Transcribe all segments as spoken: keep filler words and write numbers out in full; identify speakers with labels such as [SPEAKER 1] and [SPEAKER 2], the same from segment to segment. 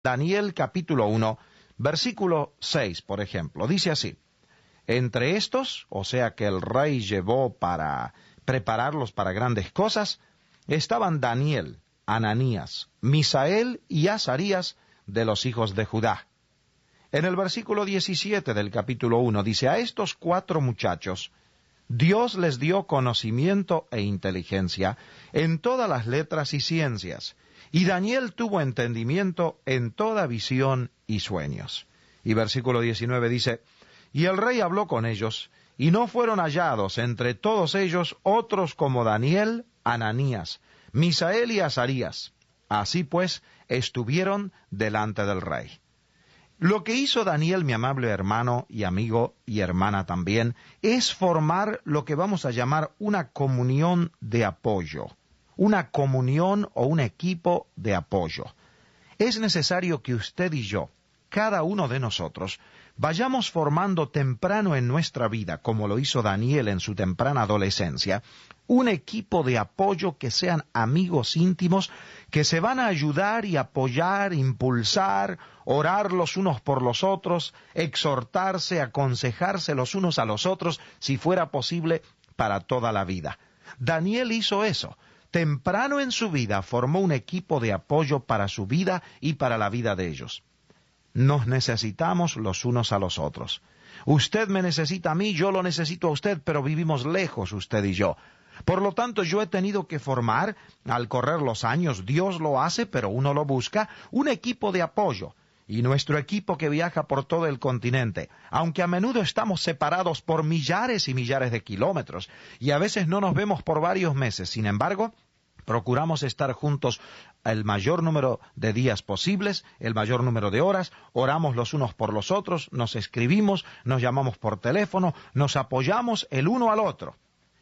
[SPEAKER 1] Daniel capítulo uno, versículo seis, por ejemplo, dice así: entre estos, o sea que el rey llevó para prepararlos para grandes cosas, estaban Daniel, Ananías, Misael y Azarías de los hijos de Judá. En el versículo diecisiete del capítulo uno dice: a estos cuatro muchachos Dios les dio conocimiento e inteligencia en todas las letras y ciencias, y Daniel tuvo entendimiento en toda visión y sueños. Y versículo diecinueve dice: y el rey habló con ellos, y no fueron hallados entre todos ellos otros como Daniel, Ananías, Misael y Azarías. Así pues, estuvieron delante del rey. Lo que hizo Daniel, mi amable hermano y amigo y hermana también, es formar lo que vamos a llamar una comunión de apoyo, una comunión o un equipo de apoyo. Es necesario que usted y yo, cada uno de nosotros, vayamos formando temprano en nuestra vida, como lo hizo Daniel en su temprana adolescencia, un equipo de apoyo que sean amigos íntimos, que se van a ayudar y apoyar, impulsar, orar los unos por los otros, exhortarse, aconsejarse los unos a los otros, si fuera posible, para toda la vida. Daniel hizo eso. Temprano en su vida formó un equipo de apoyo para su vida y para la vida de ellos. Nos necesitamos los unos a los otros. Usted me necesita a mí, yo lo necesito a usted, pero vivimos lejos usted y yo. Por lo tanto, yo he tenido que formar, al correr los años, Dios lo hace, pero uno lo busca, un equipo de apoyo. Y nuestro equipo que viaja por todo el continente, aunque a menudo estamos separados por millares y millares de kilómetros, y a veces no nos vemos por varios meses, sin embargo, procuramos estar juntos el mayor número de días posibles, el mayor número de horas, oramos los unos por los otros, nos escribimos, nos llamamos por teléfono, nos apoyamos el uno al otro.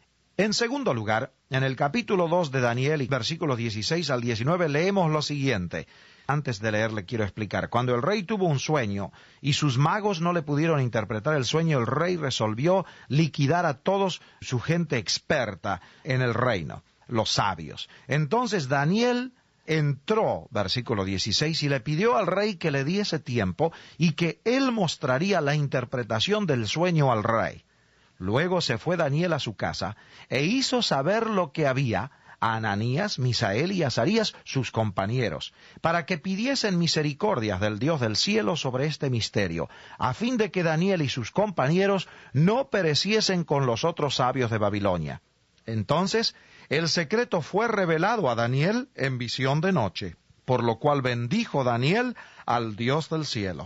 [SPEAKER 1] En segundo lugar, en el capítulo dos de Daniel, versículos dieciséis al diecinueve, leemos lo siguiente. Antes de leer le quiero explicar. Cuando el rey tuvo un sueño y sus magos no le pudieron interpretar el sueño, el rey resolvió liquidar a todos su gente experta en el reino, los sabios. Entonces Daniel entró, versículo dieciséis, y le pidió al rey que le diese tiempo y que él mostraría la interpretación del sueño al rey. Luego se fue Daniel a su casa e hizo saber lo que había a Ananías, Misael y Azarías, sus compañeros, para que pidiesen misericordias del Dios del cielo sobre este misterio, a fin de que Daniel y sus compañeros no pereciesen con los otros sabios de Babilonia. Entonces el secreto fue revelado a Daniel en visión de noche, por lo cual bendijo Daniel al Dios del cielo.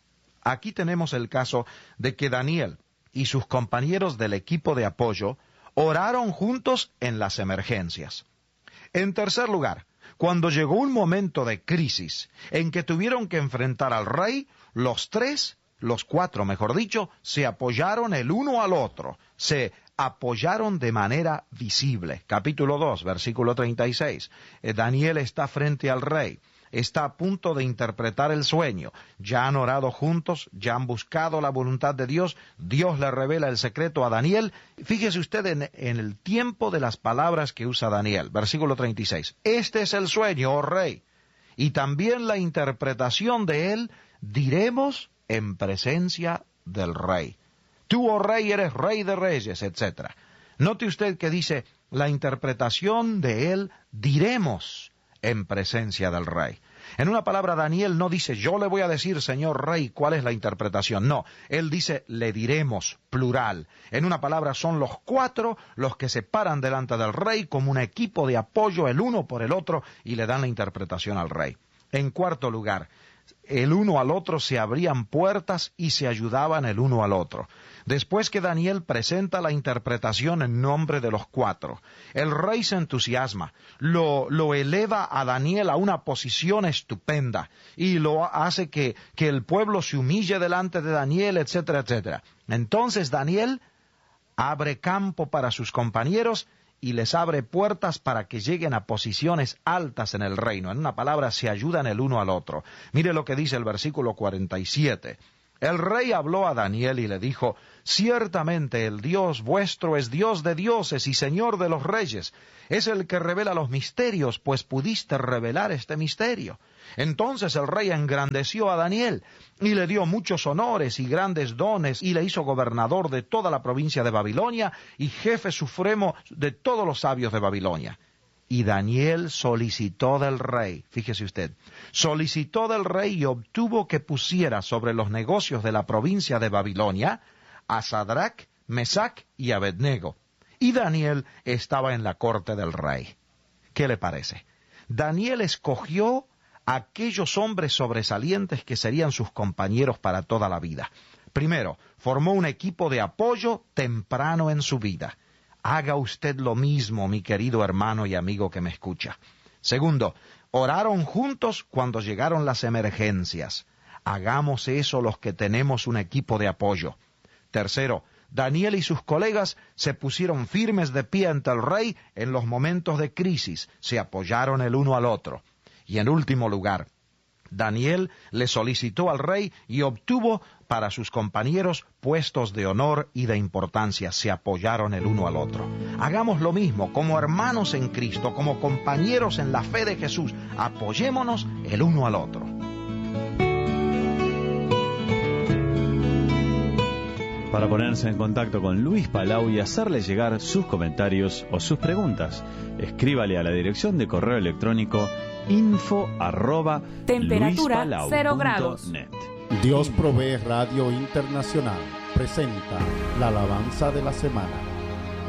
[SPEAKER 1] Aquí tenemos el caso de que Daniel y sus compañeros del equipo de apoyo oraron juntos en las emergencias. En tercer lugar, cuando llegó un momento de crisis en que tuvieron que enfrentar al rey, los tres, los cuatro mejor dicho, se apoyaron el uno al otro, se apoyaron de manera visible. Capítulo dos, versículo treinta y seis. Eh, Daniel está frente al rey. Está a punto de interpretar el sueño. Ya han orado juntos, ya han buscado la voluntad de Dios. Dios le revela el secreto a Daniel. Fíjese usted en, en el tiempo de las palabras que usa Daniel. Versículo treinta y seis. Este es el sueño, oh rey, y también la interpretación de él diremos en presencia del rey. Tú, oh rey, eres rey de reyes, etcétera. Note usted que dice, la interpretación de él diremos en presencia del rey. En una palabra, Daniel no dice, yo le voy a decir, señor rey, cuál es la interpretación. No, él dice, le diremos, plural. En una palabra, son los cuatro los que se paran delante del rey como un equipo de apoyo, el uno por el otro, y le dan la interpretación al rey. En cuarto lugar, el uno al otro se abrían puertas y se ayudaban el uno al otro. Después que Daniel presenta la interpretación en nombre de los cuatro, el rey se entusiasma, lo, lo eleva a Daniel a una posición estupenda y lo hace que, que el pueblo se humille delante de Daniel, etcétera, etcétera. Entonces Daniel abre campo para sus compañeros y les abre puertas para que lleguen a posiciones altas en el reino. En una palabra, se ayudan el uno al otro. Mire lo que dice el versículo cuarenta y siete. El rey habló a Daniel y le dijo, ciertamente el Dios vuestro es Dios de dioses y Señor de los reyes. Es el que revela los misterios, pues pudiste revelar este misterio. Entonces el rey engrandeció a Daniel y le dio muchos honores y grandes dones y le hizo gobernador de toda la provincia de Babilonia y jefe supremo de todos los sabios de Babilonia. Y Daniel solicitó del rey, fíjese usted, solicitó del rey y obtuvo que pusiera sobre los negocios de la provincia de Babilonia a Sadrach, Mesac y Abednego. Y Daniel estaba en la corte del rey. ¿Qué le parece? Daniel escogió a aquellos hombres sobresalientes que serían sus compañeros para toda la vida. Primero, formó un equipo de apoyo temprano en su vida. Haga usted lo mismo, mi querido hermano y amigo que me escucha. Segundo, oraron juntos cuando llegaron las emergencias. Hagamos eso los que tenemos un equipo de apoyo. Tercero, Daniel y sus colegas se pusieron firmes de pie ante el rey en los momentos de crisis, se apoyaron el uno al otro. Y en último lugar, Daniel le solicitó al rey y obtuvo para sus compañeros puestos de honor y de importancia, se apoyaron el uno al otro. Hagamos lo mismo, como hermanos en Cristo, como compañeros en la fe de Jesús, apoyémonos el uno al otro.
[SPEAKER 2] Para ponerse en contacto con Luis Palau y hacerle llegar sus comentarios o sus preguntas, escríbale a la dirección de correo electrónico info arroba
[SPEAKER 3] temperatura cero grados.
[SPEAKER 2] net.
[SPEAKER 4] Dios Provee Radio Internacional presenta la alabanza de la semana.